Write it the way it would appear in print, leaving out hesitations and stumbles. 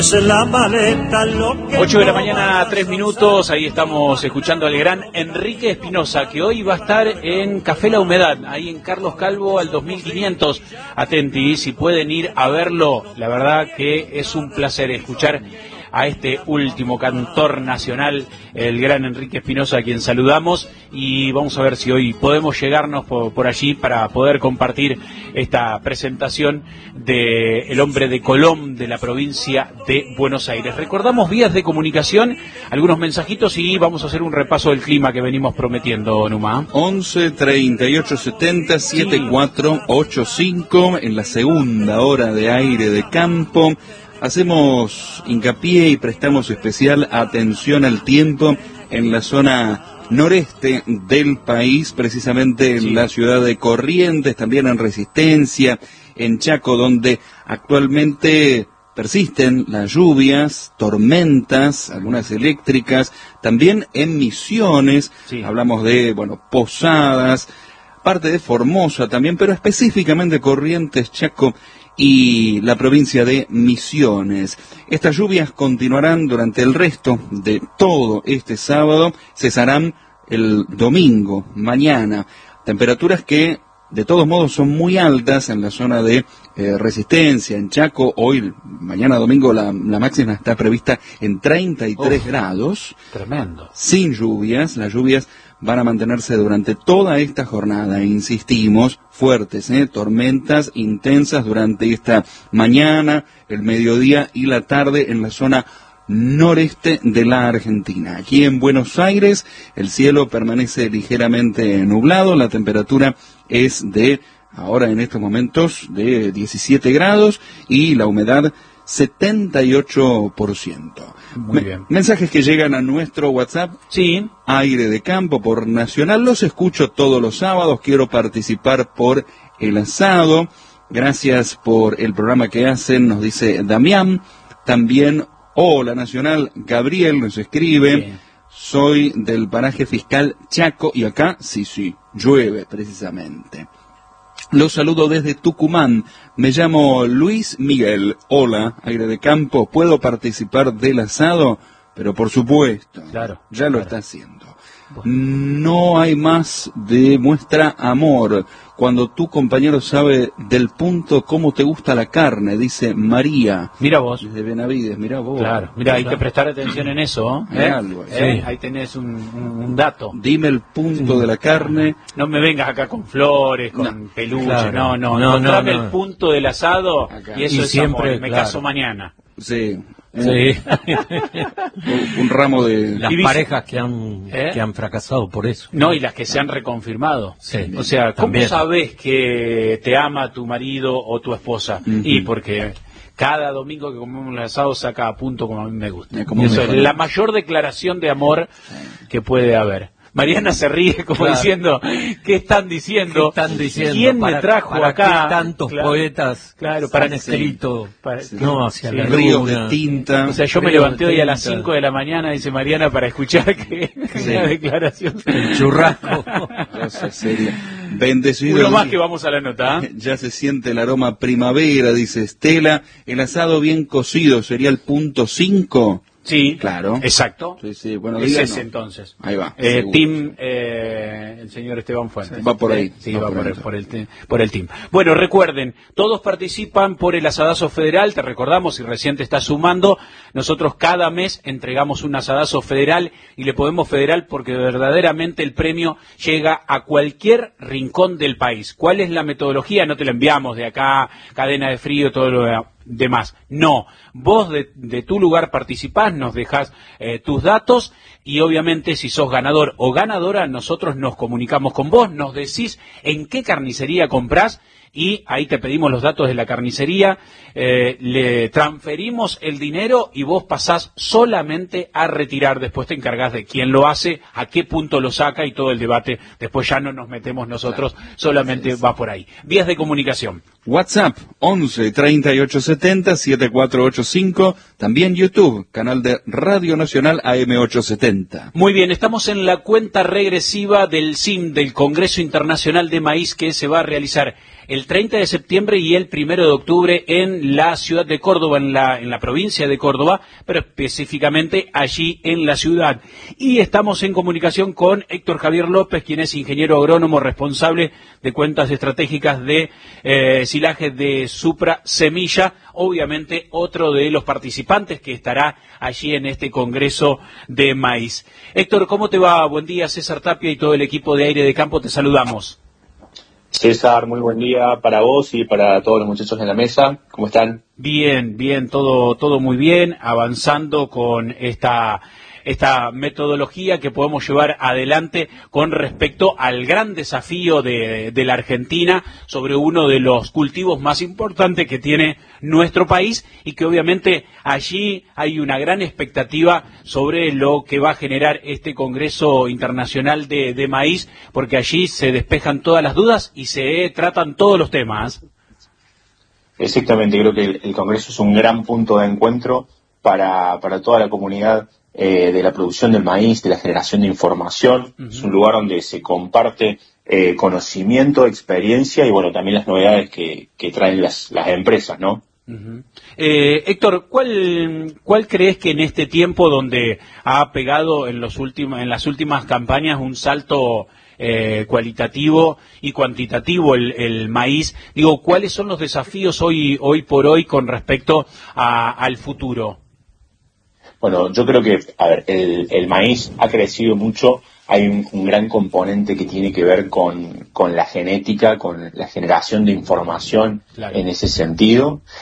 La maleta, lo que 8 de la mañana, 3 minutos, ahí estamos escuchando al gran Enrique Espinosa, que hoy va a estar en Café La Humedad, ahí en Carlos Calvo al 2500. Atenti, si pueden ir a verlo, la verdad que es un placer escuchar a este último cantor nacional, el gran Enrique Espinosa, a quien saludamos, y vamos a ver si hoy podemos llegarnos por allí para poder compartir esta presentación de el hombre de Colón de la provincia de Buenos Aires. Recordamos vías de comunicación, algunos mensajitos y vamos a hacer un repaso del clima que venimos prometiendo, Numa. 11 38 70 7485 en la segunda hora de Aire de Campo. Hacemos hincapié y prestamos especial atención al tiempo en la zona noreste del país, precisamente en la ciudad de Corrientes, también en Resistencia, en Chaco, donde actualmente persisten las lluvias, tormentas, algunas eléctricas, también en Misiones, hablamos de, Posadas, parte de Formosa también, pero específicamente Corrientes, Chaco y la provincia de Misiones. Estas lluvias continuarán durante el resto de todo este sábado, cesarán el domingo, mañana. Temperaturas que de todos modos son muy altas en la zona de Resistencia, en Chaco. Hoy, mañana domingo, la máxima está prevista en 33 grados. Tremendo. Sin lluvias, las lluvias van a mantenerse durante toda esta jornada, insistimos, fuertes, tormentas intensas durante esta mañana, el mediodía y la tarde en la zona noreste de la Argentina. Aquí en Buenos Aires el cielo permanece ligeramente nublado, la temperatura es de, ahora en estos momentos, de 17 grados y la humedad 78%. Muy bien. Mensajes que llegan a nuestro WhatsApp. Sí. Aire de Campo por Nacional. Los escucho todos los sábados. Quiero participar por el asado. Gracias por el programa que hacen, nos dice Damián. También, hola Nacional, Gabriel nos escribe. Sí. Soy del paraje fiscal Chaco y acá, sí, llueve precisamente. Los saludo desde Tucumán. Me llamo Luis Miguel. Hola, Aire de Campo. ¿Puedo participar del asado? Pero por supuesto, ya lo está haciendo. No hay más de muestra amor cuando tu compañero sabe del punto cómo te gusta la carne, dice María. Mira vos. Desde Benavides, mira vos. Claro, mira, hay que prestar atención en eso, ¿eh? Algo, Ahí tenés un dato. Dime el punto de la carne. No me vengas acá con flores, con peluche, no. Encontrame el punto del asado acá. Y eso es siempre amor. Me caso mañana. Sí. Sí. Un ramo de... Las parejas que han fracasado por eso. No, y las que se han reconfirmado. Sí. O sea, ¿cómo sabés que te ama tu marido o tu esposa? Y porque cada domingo que comemos el asado saca a punto como a mí me gusta. Eso es la mayor declaración de amor que puede haber. Mariana se ríe como diciendo, ¿qué están diciendo? ¿Quién me trajo acá? Tantos poetas para escrito, hacia la río de tinta. O sea, yo me levanté hoy a las 5 de la mañana, dice Mariana, para escuchar que una declaración. El churrasco. Bendecido. Uno más que vamos a la nota. Ya se siente el aroma primavera, dice Estela. El asado bien cocido sería el punto 5. Sí, claro. Exacto. Sí, bueno, es ese entonces. Ahí va. Team, el señor Esteban Fuentes. Va por ahí. Sí, va por el team. Bueno, recuerden, todos participan por el asadazo federal. Te recordamos, si recién te estás sumando, nosotros cada mes entregamos un asadazo federal y le podemos federal porque verdaderamente el premio llega a cualquier rincón del país. ¿Cuál es la metodología? No te la enviamos de acá, cadena de frío, todo lo demás. No, vos de tu lugar participás, nos dejás tus datos y obviamente si sos ganador o ganadora, nosotros nos comunicamos con vos, nos decís en qué carnicería comprás y ahí te pedimos los datos de la carnicería, le transferimos el dinero y vos pasás solamente a retirar. Después te encargás de quién lo hace, a qué punto lo saca y todo el debate. Después ya no nos metemos nosotros, solamente va por ahí. Vías de comunicación. WhatsApp 11 38 70 7485. También YouTube, canal de Radio Nacional AM870. Muy bien, estamos en la cuenta regresiva del CIM, del Congreso Internacional de Maíz, que se va a realizar el 30 de septiembre y el 1 de octubre en la ciudad de Córdoba, en la provincia de Córdoba, pero específicamente allí en la ciudad. Y estamos en comunicación con Héctor Javier López, quien es ingeniero agrónomo responsable de cuentas estratégicas de silaje de Supra Semilla, obviamente otro de los participantes que estará allí en este Congreso de Maíz. Héctor, ¿cómo te va? Buen día, César Tapia y todo el equipo de Aire de Campo, te saludamos. César, muy buen día para vos y para todos los muchachos en la mesa. ¿Cómo están? Bien, todo muy bien, avanzando con esta metodología que podemos llevar adelante con respecto al gran desafío de la Argentina sobre uno de los cultivos más importantes que tiene nuestro país y que obviamente allí hay una gran expectativa sobre lo que va a generar este Congreso Internacional de Maíz, porque allí se despejan todas las dudas y se tratan todos los temas. Exactamente, creo que el Congreso es un gran punto de encuentro para toda la comunidad de la producción del maíz, de la generación de información. Uh-huh. Es un lugar donde se comparte conocimiento, experiencia y bueno, también las novedades que traen las empresas, ¿no? Uh-huh. Héctor, ¿cuál crees que en este tiempo donde ha pegado en las últimas campañas un salto cualitativo y cuantitativo el maíz, digo, cuáles son los desafíos hoy por hoy con respecto al futuro? Bueno, yo creo que, el maíz ha crecido mucho, hay un gran componente que tiene que ver con la genética, con la generación de información. Claro. En ese sentido.